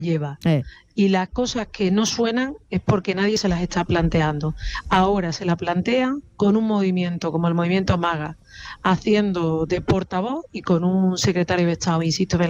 lleva. Y las cosas que no suenan es porque nadie se las está planteando. Ahora se la plantean con un movimiento como el movimiento MAGA, haciendo de portavoz y con un secretario de Estado, insisto,